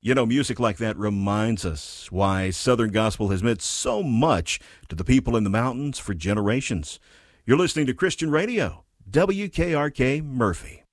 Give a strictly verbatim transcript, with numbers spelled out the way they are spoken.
You know, music like that reminds us why Southern Gospel has meant so much to the people in the mountains for generations. You're listening to Christian Radio, W K R K Murphy.